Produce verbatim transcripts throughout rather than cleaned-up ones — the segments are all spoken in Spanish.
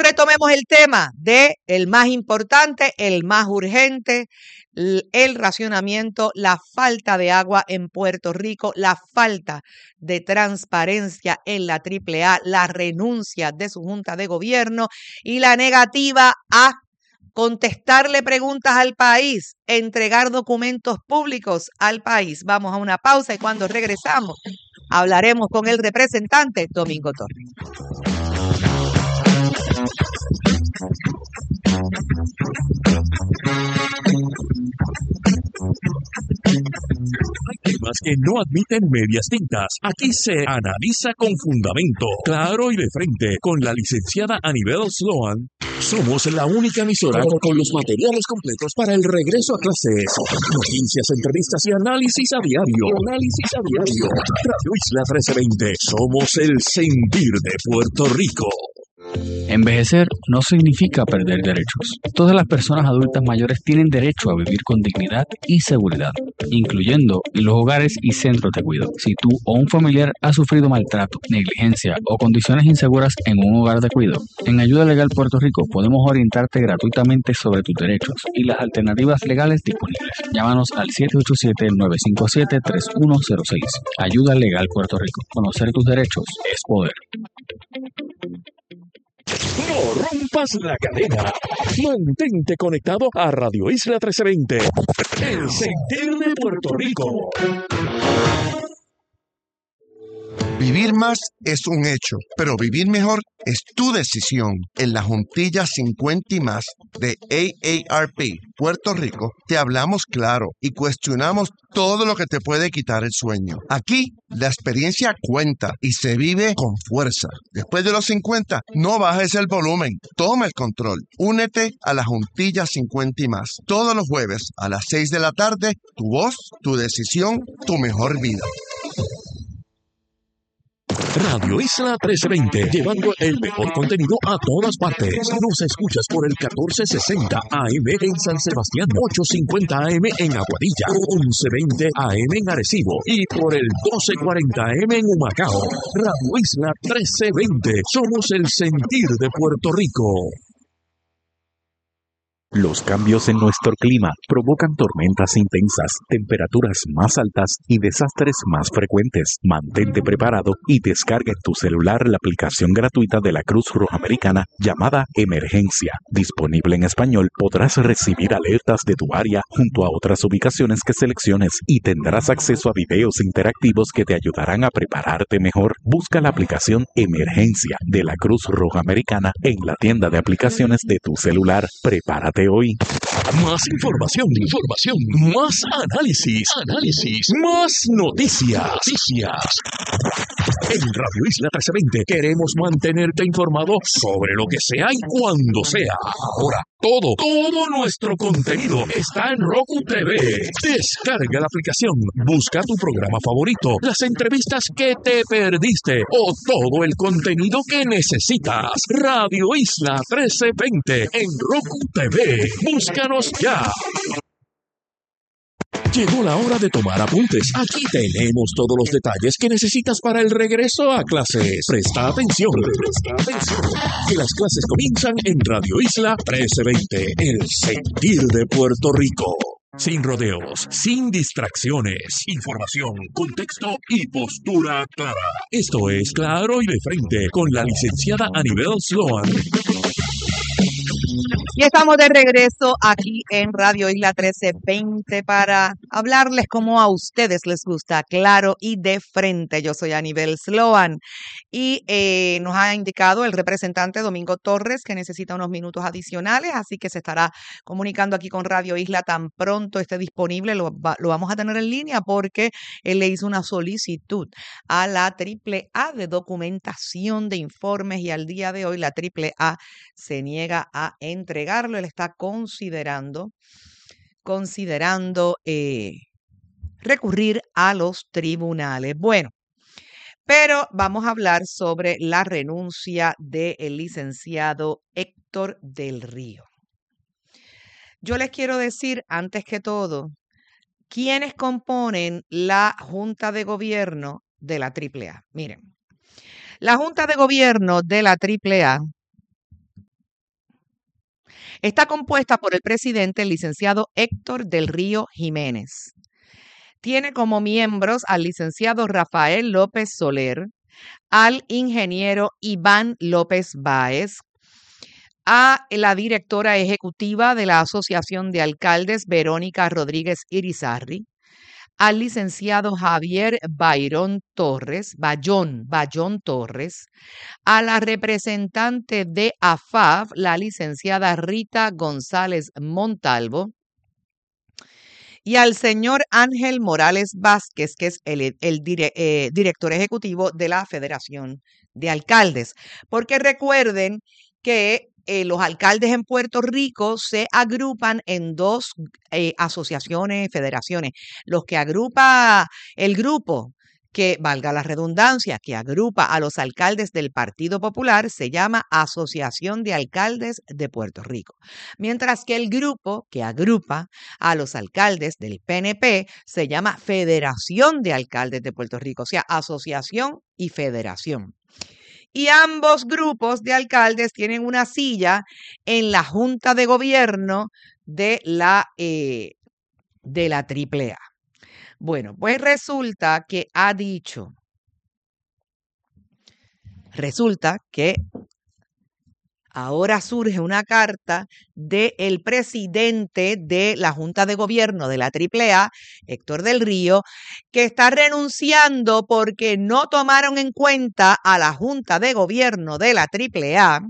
retomemos el tema de el más importante, el más urgente, el racionamiento, la falta de agua en Puerto Rico, la falta de transparencia en la triple A, la renuncia de su junta de gobierno y la negativa a contestarle preguntas al país, entregar documentos públicos al país. Vamos a una pausa y cuando regresamos hablaremos con el representante Domingo Torres. Hay temas que no admiten medias tintas. Aquí se analiza con fundamento, claro y de frente, con la licenciada Anibel Sloan. Somos la única emisora con los materiales completos para el regreso a clases. Noticias, entrevistas y análisis a diario. Análisis a diario. Radio Isla trece veinte. Somos el sentir de Puerto Rico. Envejecer no significa perder derechos. Todas las personas adultas mayores tienen derecho a vivir con dignidad y seguridad, incluyendo en los hogares y centros de cuidado. Si tú o un familiar ha sufrido maltrato, negligencia o condiciones inseguras en un hogar de cuidado, en Ayuda Legal Puerto Rico podemos orientarte gratuitamente sobre tus derechos y las alternativas legales disponibles. Llámanos al siete ocho siete, nueve cinco siete, tres uno cero seis. Ayuda Legal Puerto Rico. Conocer tus derechos es poder. No rompas la cadena. Mantente conectado a Radio Isla trece veinte. El sentir de Puerto Rico. Vivir más es un hecho, pero vivir mejor es tu decisión. En la Juntilla cincuenta y más de A A R P Puerto Rico, te hablamos claro y cuestionamos todo lo que te puede quitar el sueño. Aquí, la experiencia cuenta y se vive con fuerza. Después de los cincuenta, no bajes el volumen, toma el control. Únete a la Juntilla cincuenta y más. Todos los jueves a las seis de la tarde, tu voz, tu decisión, tu mejor vida. Radio Isla trece veinte, llevando el mejor contenido a todas partes. Nos escuchas por el catorce sesenta A M en San Sebastián, ochocientos cincuenta A M en Aguadilla, once veinte A M en Arecibo y por el doce cuarenta A M en Humacao. Radio Isla trece veinte, somos el sentir de Puerto Rico. Los cambios en nuestro clima provocan tormentas intensas, temperaturas más altas y desastres más frecuentes. Mantente preparado y descarga en tu celular la aplicación gratuita de la Cruz Roja Americana llamada Emergencia. Disponible en español, podrás recibir alertas de tu área junto a otras ubicaciones que selecciones y tendrás acceso a videos interactivos que te ayudarán a prepararte mejor. Busca la aplicación Emergencia de la Cruz Roja Americana en la tienda de aplicaciones de tu celular. Prepárate hoy. Más información, información, más análisis, análisis, más noticias, noticias. En Radio Isla trece veinte queremos mantenerte informado sobre lo que sea y cuando sea. Ahora, todo, todo nuestro contenido está en Roku T V. Descarga la aplicación, busca tu programa favorito, las entrevistas que te perdiste o todo el contenido que necesitas. Radio Isla trece veinte en Roku T V. Búscanos ya. Llegó la hora de tomar apuntes. Aquí tenemos todos los detalles que necesitas para el regreso a clases. Presta atención. Presta atención. Que las clases comienzan en Radio Isla trece veinte, el sentir de Puerto Rico. Sin rodeos, sin distracciones, información, contexto y postura clara. Esto es Claro y de Frente con la licenciada Anibel Sloan. Y estamos de regreso aquí en Radio Isla trece veinte para hablarles como a ustedes les gusta, claro y de frente. Yo soy Anibel Sloan y eh, nos ha indicado el representante Domingo Torres que necesita unos minutos adicionales, así que se estará comunicando aquí con Radio Isla tan pronto esté disponible. Lo, va, lo vamos a tener en línea porque él le hizo una solicitud a la triple A de documentación de informes y al día de hoy la triple A se niega a entregarlo. Él está considerando, considerando eh, recurrir a los tribunales. Bueno, pero vamos a hablar sobre la renuncia del licenciado Héctor del Río. Yo les quiero decir, antes que todo, quiénes componen la Junta de Gobierno de la triple A. Miren, la Junta de Gobierno de la triple A Está compuesta por el presidente, el licenciado Héctor del Río Jiménez. Tiene como miembros al licenciado Rafael López Soler, al ingeniero Iván López Báez, a la directora ejecutiva de la Asociación de Alcaldes, Verónica Rodríguez Irizarry, al licenciado Javier Bayron Torres, Bayón, Bayón Torres, a la representante de A F A B, la licenciada Rita González Montalvo, y al señor Ángel Morales Vázquez, que es el, el dire, eh, director ejecutivo de la Federación de Alcaldes. Porque recuerden que eh, los alcaldes en Puerto Rico se agrupan en dos eh, asociaciones, federaciones. Los que agrupa el grupo, que valga la redundancia, que agrupa a los alcaldes del Partido Popular, se llama Asociación de Alcaldes de Puerto Rico. Mientras que el grupo que agrupa a los alcaldes del P N P se llama Federación de Alcaldes de Puerto Rico, o sea, asociación y federación. Y ambos grupos de alcaldes tienen una silla en la Junta de Gobierno de la, eh, de la triple A. Bueno, pues resulta que ha dicho, resulta que ahora surge una carta del presidente de la Junta de Gobierno de la triple A, Héctor del Río, que está renunciando porque no tomaron en cuenta a la Junta de Gobierno de la triple A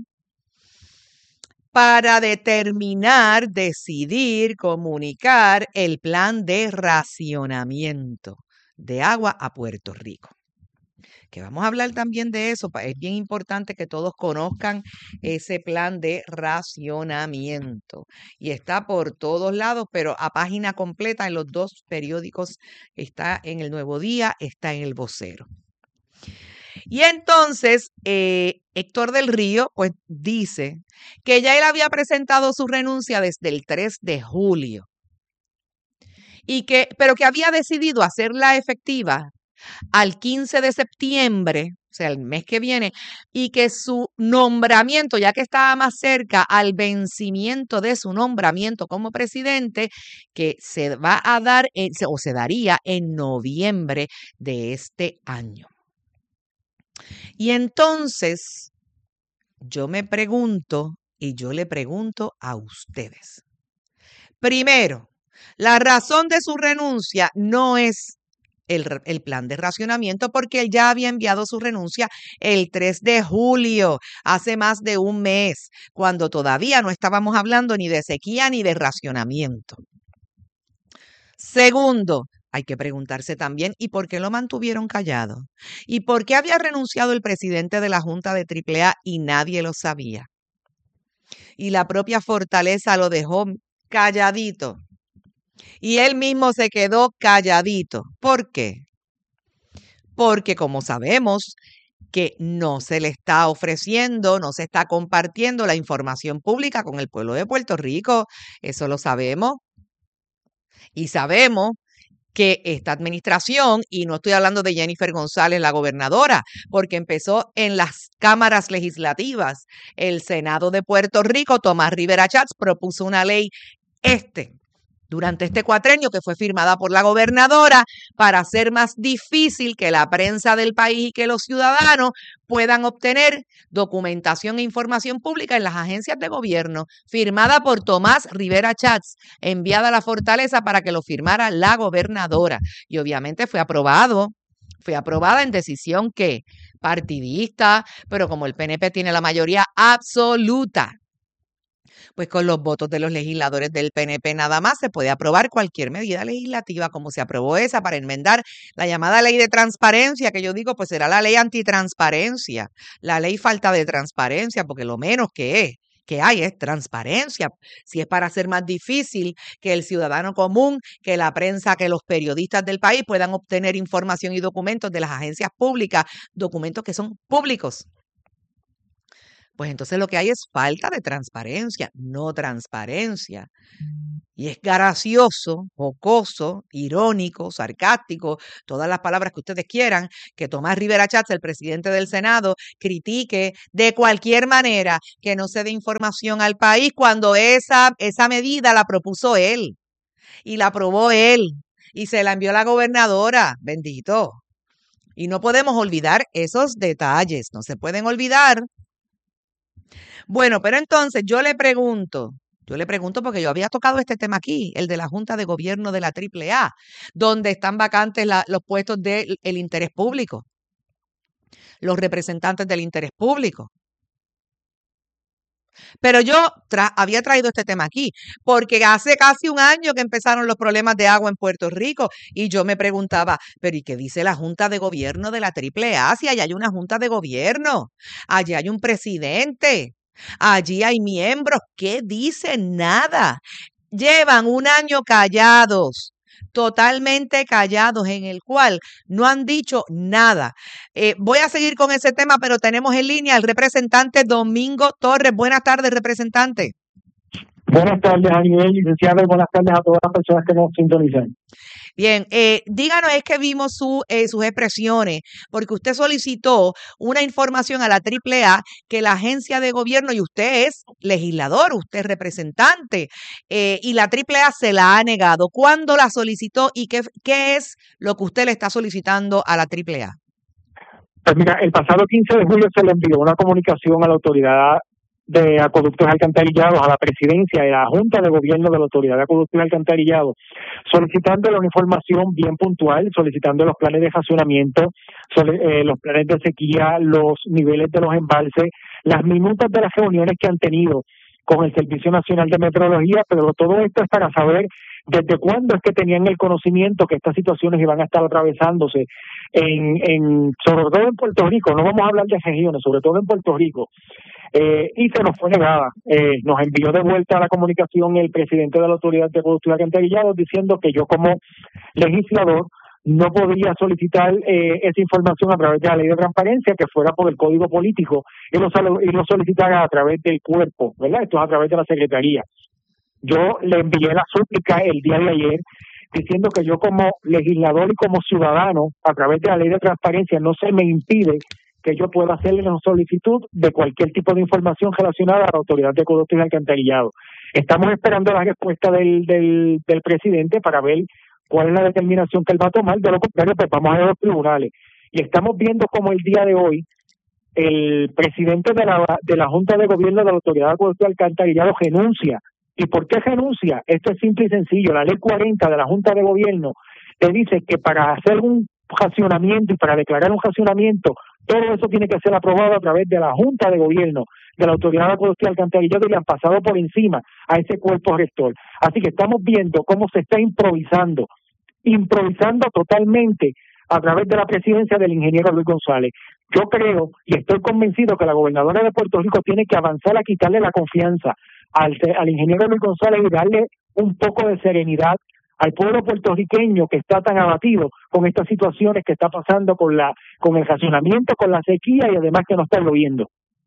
para determinar, decidir, comunicar el plan de racionamiento de agua a Puerto Rico. Que vamos a hablar también de eso. Es bien importante que todos conozcan ese plan de racionamiento. Y está por todos lados, pero a página completa en los dos periódicos. Está en el Nuevo Día, está en el Vocero. Y entonces, eh, Héctor del Río, pues dice que ya él había presentado su renuncia desde el tres de julio. Y que, pero que había decidido hacerla efectiva al quince de septiembre, o sea, el mes que viene, y que su nombramiento, ya que estaba más cerca al vencimiento de su nombramiento como presidente, que se va a dar en, o se daría en noviembre de este año. Y entonces, yo me pregunto, y yo le pregunto a ustedes. Primero, la razón de su renuncia no es El, el plan de racionamiento, porque él ya había enviado su renuncia el tres de julio, hace más de un mes, cuando todavía no estábamos hablando ni de sequía ni de racionamiento. Segundo, hay que preguntarse también, ¿y por qué lo mantuvieron callado? ¿Y por qué había renunciado el presidente de la Junta de triple A y nadie lo sabía? Y la propia Fortaleza lo dejó calladito. Y él mismo se quedó calladito. ¿Por qué? Porque como sabemos que no se le está ofreciendo, no se está compartiendo la información pública con el pueblo de Puerto Rico, eso lo sabemos. Y sabemos que esta administración, y no estoy hablando de Jennifer González, la gobernadora, porque empezó en las cámaras legislativas. El Senado de Puerto Rico, Tomás Rivera Chats, propuso una ley este durante este cuatrenio que fue firmada por la gobernadora para hacer más difícil que la prensa del país y que los ciudadanos puedan obtener documentación e información pública en las agencias de gobierno, firmada por Tomás Rivera Chats, enviada a la Fortaleza para que lo firmara la gobernadora. Y obviamente fue aprobado, fue aprobada en decisión que partidista, pero como el P N P tiene la mayoría absoluta, pues con los votos de los legisladores del P N P nada más se puede aprobar cualquier medida legislativa, como se aprobó esa para enmendar la llamada ley de transparencia, que yo digo, pues será la ley antitransparencia, la ley falta de transparencia, porque lo menos que es, que hay es transparencia. Si es para hacer más difícil que el ciudadano común, que la prensa, que los periodistas del país puedan obtener información y documentos de las agencias públicas, documentos que son públicos. Pues entonces lo que hay es falta de transparencia, no transparencia. Y es gracioso, jocoso, irónico, sarcástico, todas las palabras que ustedes quieran, que Tomás Rivera Chats, el presidente del Senado, critique de cualquier manera que no se dé información al país cuando esa, esa medida la propuso él y la aprobó él y se la envió a la gobernadora. Bendito. Y no podemos olvidar esos detalles, no se pueden olvidar. Bueno, pero entonces yo le pregunto, yo le pregunto porque yo había tocado este tema aquí, el de la Junta de Gobierno de la triple A, donde están vacantes la, los puestos del interés público, los representantes del interés público. Pero yo tra había traído este tema aquí, porque hace casi un año que empezaron los problemas de agua en Puerto Rico y yo me preguntaba, pero ¿y qué dice la Junta de Gobierno de la triple A? Si allá hay una Junta de Gobierno, allá hay un presidente, allí hay miembros, ¿qué dicen? Nada. Llevan un año callados, totalmente callados, en el cual no han dicho nada. Eh, voy a seguir con ese tema, pero tenemos en línea al representante Domingo Torres. Buenas tardes, representante. Buenas tardes, a nivel licenciado, y buenas tardes a todas las personas que nos sintonizan. Bien, eh, díganos, es que vimos su, eh, sus expresiones, porque usted solicitó una información a la triple A que la agencia de gobierno, y usted es legislador, usted es representante, eh, y la triple A se la ha negado. ¿Cuándo la solicitó y qué, qué es lo que usted le está solicitando a la triple A? Pues mira, el pasado quince de julio se le envió una comunicación a la Autoridad de Acueductos y Alcantarillados, a la presidencia y a la Junta de Gobierno de la Autoridad de Acueductos y Alcantarillados, solicitando una información bien puntual, solicitando los planes de racionamiento, eh, los planes de sequía, los niveles de los embalses, las minutas de las reuniones que han tenido con el Servicio Nacional de Meteorología, pero todo esto es para saber desde cuándo es que tenían el conocimiento que estas situaciones iban a estar atravesándose en, en sobre todo en Puerto Rico. No vamos a hablar de regiones, sobre todo en Puerto Rico. Eh, y se nos fue negada. Eh, nos envió de vuelta a la comunicación el presidente de la Autoridad de Acueductos y Alcantarillados diciendo que yo como legislador no podría solicitar eh, esa información a través de la ley de transparencia, que fuera por el código político y lo, y lo solicitara a través del cuerpo, ¿verdad? Esto es a través de la secretaría. Yo le envié la súplica el día de ayer diciendo que yo como legislador y como ciudadano, a través de la ley de transparencia, no se me impide que yo pueda hacerle una solicitud de cualquier tipo de información relacionada a la Autoridad de Acueductos y Alcantarillados. Estamos esperando la respuesta del, del, del presidente para ver cuál es la determinación que él va a tomar. De lo contrario, pues vamos a ir a los tribunales. Y estamos viendo como el día de hoy el presidente de la, de la Junta de Gobierno de la Autoridad de Acueductos y Alcantarillados renuncia. ¿Y por qué renuncia? Esto es simple y sencillo. La ley cuarenta de la Junta de Gobierno te dice que para hacer un racionamiento y para declarar un racionamiento, todo eso tiene que ser aprobado a través de la Junta de Gobierno de la Autoridad de Acueductos y Alcantarillados, y le han pasado por encima a ese cuerpo rector. Así que estamos viendo cómo se está improvisando, improvisando totalmente a través de la presidencia del ingeniero Luis González. Yo creo y estoy convencido que la gobernadora de Puerto Rico tiene que avanzar a quitarle la confianza al, al ingeniero Luis González y darle un poco de serenidad al pueblo puertorriqueño que está tan abatido con estas situaciones que está pasando con la con el racionamiento, con la sequía y además que no está lloviendo.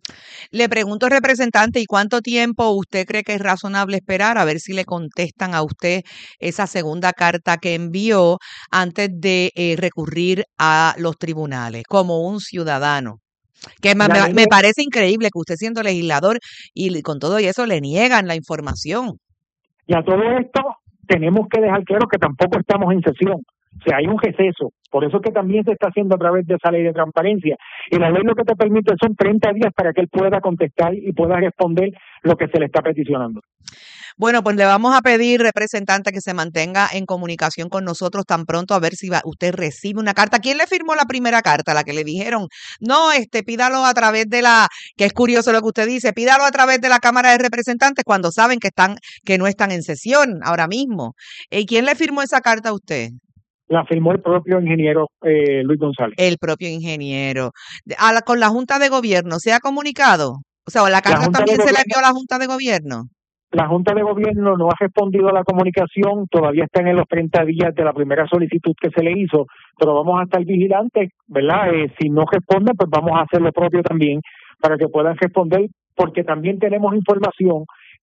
Le pregunto, representante, ¿y cuánto tiempo usted cree que es razonable esperar a ver si le contestan a usted esa segunda carta que envió antes de eh, recurrir a los tribunales como un ciudadano? Que me, me, me parece increíble que usted siendo legislador y con todo y eso le niegan la información. Y a todo esto tenemos que dejar claro que tampoco estamos en sesión. O sea, hay un receso. Por eso es que también se está haciendo a través de esa ley de transparencia. Y la ley lo que te permite son treinta días para que él pueda contestar y pueda responder lo que se le está peticionando. Bueno, pues le vamos a pedir, representante, que se mantenga en comunicación con nosotros tan pronto a ver si va, usted recibe una carta. ¿Quién le firmó la primera carta? La que le dijeron, no, este, pídalo a través de la, que es curioso lo que usted dice, pídalo a través de la Cámara de Representantes cuando saben que están, que no están en sesión ahora mismo. ¿Y quién le firmó esa carta a usted? La firmó el propio ingeniero eh, Luis González. El propio ingeniero. A la, ¿Con la Junta de Gobierno se ha comunicado? O sea, ¿la carta la también se le envió a la Junta de Gobierno? La Junta de Gobierno no ha respondido a la comunicación, todavía están en los treinta días de la primera solicitud que se le hizo, pero vamos a estar vigilantes, ¿verdad? Eh, si no responden, pues vamos a hacer lo propio también para que puedan responder, porque también tenemos información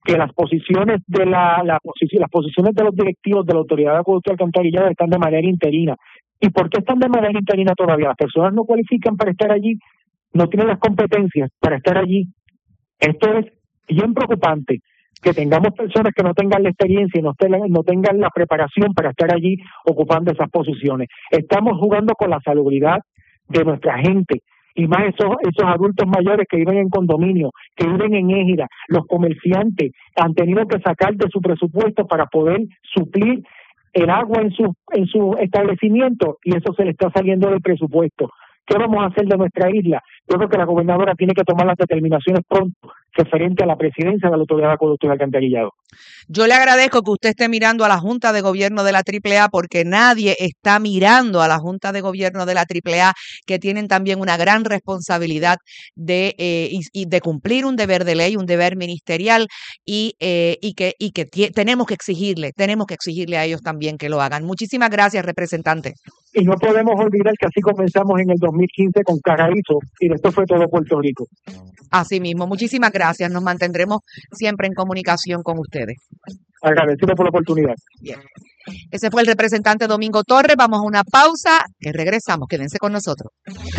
que las posiciones de la, la posici- las posiciones de los directivos de la Autoridad de Acueducto y Alcantarillado están de manera interina. ¿Y por qué están de manera interina todavía? Las personas no cualifican para estar allí, no tienen las competencias para estar allí. Esto es bien preocupante, que tengamos personas que no tengan la experiencia y no tengan, no tengan la preparación para estar allí ocupando esas posiciones. Estamos jugando con la salubridad de nuestra gente, y más esos esos adultos mayores que viven en condominio, que viven en égida. Los comerciantes han tenido que sacar de su presupuesto para poder suplir el agua en su en su establecimiento, y eso se le está saliendo del presupuesto. ¿Qué vamos a hacer de nuestra isla? Yo creo que la gobernadora tiene que tomar las determinaciones pronto referente a la presidencia de la Autoridad de Acueductos y Alcantarillado. Yo le agradezco que usted esté mirando a la Junta de Gobierno de la Triple A, porque nadie está mirando a la Junta de Gobierno de la Triple A, que tienen también una gran responsabilidad de eh, y, y de cumplir un deber de ley, un deber ministerial, y eh, y que y que tie- tenemos que exigirle, tenemos que exigirle a ellos también que lo hagan. Muchísimas gracias, representante. Y no podemos olvidar que así comenzamos en el dos mil quince con Caraízo, y después fue todo Puerto Rico. Así mismo, muchísimas gracias. Nos mantendremos siempre en comunicación con ustedes. Agradecido por la oportunidad. Bien. Ese fue el representante Domingo Torres. Vamos a una pausa, que regresamos. Quédense con nosotros.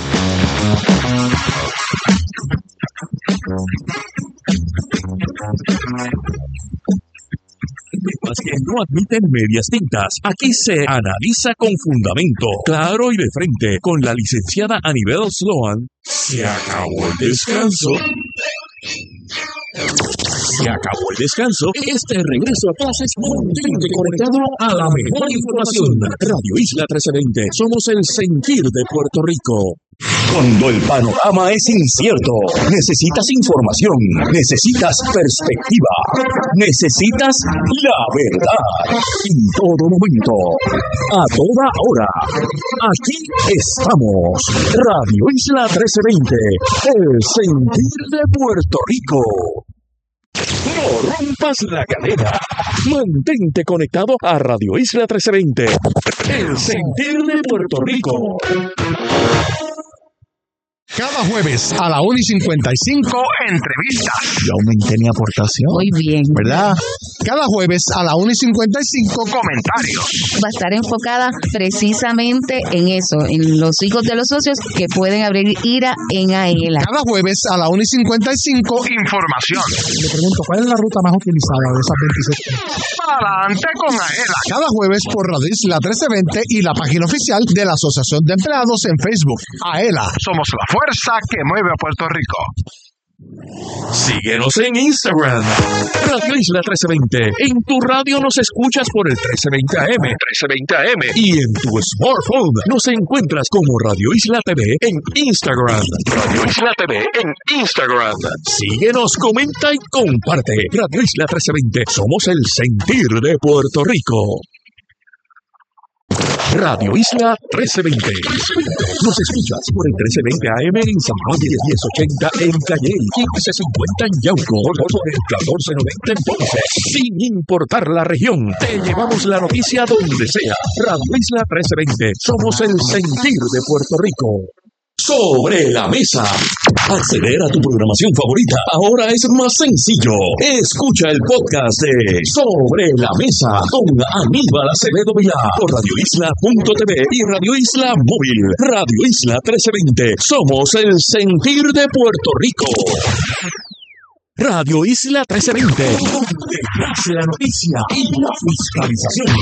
Temas que no admiten medias tintas. Aquí se analiza con fundamento, claro y de frente, con la licenciada Anibel Sloan. Se acabó el descanso. Se acabó el descanso. Este regreso a clases mantente conectado a la mejor información. Radio Isla trece veinte. Somos el sentir de Puerto Rico. Cuando el panorama es incierto, necesitas información, necesitas perspectiva, necesitas la verdad. En todo momento, a toda hora. Aquí estamos. Radio Isla trece veinte. El sentir de Puerto Rico. No rompas la cadena. Mantente conectado a Radio Isla trece veinte. El sentir de Puerto Rico. Cada jueves a la una y cincuenta y cinco, entrevistas. Yo aumenté mi aportación. Muy bien. ¿Verdad? Cada jueves a la una y cincuenta y cinco, comentarios. Va a estar enfocada precisamente en eso, en los hijos de los socios que pueden abrir IRA en AELA. Cada jueves a la una y cincuenta y cinco, información. Le pregunto, ¿cuál es la ruta más utilizada de esas veintisiete? Adelante con AELA. Cada jueves por Radio Isla trece veinte y la página oficial de la Asociación de Empleados en Facebook. AELA. Somos la fuerza que mueve a Puerto Rico. Síguenos en Instagram, Radio Isla trece veinte. En tu radio nos escuchas por el trece veinte A M, trece veinte A M. Y en tu smartphone nos encuentras como Radio Isla T V en Instagram. Radio Isla T V en Instagram. Síguenos, comenta y comparte. Radio Isla trece veinte. Somos el sentir de Puerto Rico. Radio Isla trece veinte. Nos escuchas por el trece veinte A M en San Juan, diez ochenta en Calle, quince cincuenta en Yauco, por el catorce noventa en Ponce. Sin importar la región, te llevamos la noticia donde sea. Radio Isla trece veinte. Somos el sentir de Puerto Rico. Sobre la mesa. Acceder a tu programación favorita ahora es más sencillo. Escucha el podcast de Sobre la Mesa con Aníbal Acevedo Vilá por radio isla punto t v y Radio Isla Móvil. Radio Isla trece veinte. Somos el sentir de Puerto Rico. Radio Isla trece veinte, donde nace la noticia y la fiscalización.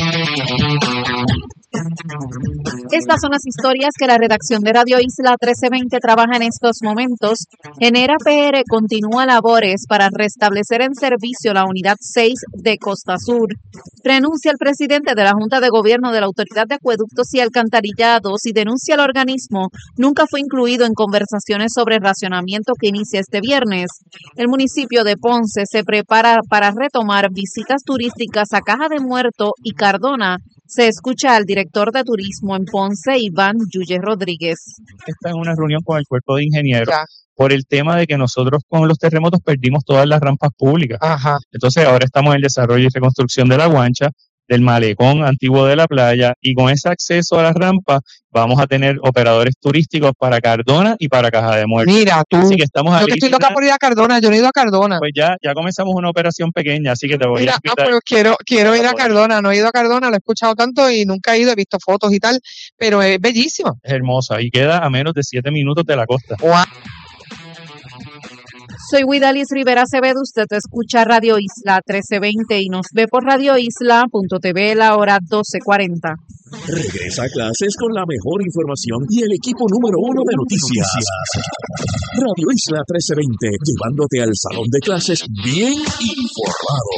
Estas son las historias que la redacción de Radio Isla trece veinte trabaja en estos momentos. Genera P R continúa labores para restablecer en servicio la unidad seis de Costa Sur. Renuncia el presidente de la Junta de Gobierno de la Autoridad de Acueductos y Alcantarillados y denuncia al organismo. Nunca fue incluido en conversaciones sobre racionamiento que inicia este viernes. El municipio de Ponce se prepara para retomar visitas turísticas a Caja de Muerto y Cardona. Se escucha al director de turismo en Ponce, Iván Yuye Rodríguez. Esta es una reunión con el cuerpo de ingenieros ya. Por el tema de que nosotros con los terremotos perdimos todas las rampas públicas. Ajá. Entonces ahora estamos en el desarrollo y reconstrucción de la guancha del malecón antiguo de la playa, y con ese acceso a las rampas vamos a tener operadores turísticos para Cardona y para Caja de Muertos. Mira, tú, así que estamos yo que estoy loca por ir a Cardona, yo no he ido a Cardona. Pues ya, ya comenzamos una operación pequeña, así que te voy Mira, a ah, invitar. pues quiero, quiero ir a Cardona, no he ido a Cardona, lo he escuchado tanto y nunca he ido, he visto fotos y tal, pero es bellísimo. Es hermosa y queda a menos de siete minutos de la costa. Wow. Soy Widalis Rivera Acevedo, usted escucha Radio Isla trece veinte y nos ve por radio isla punto t v la hora doce cuarenta. Regresa a clases con la mejor información y el equipo número uno de noticias. Radio Isla trece veinte, llevándote al salón de clases bien informado.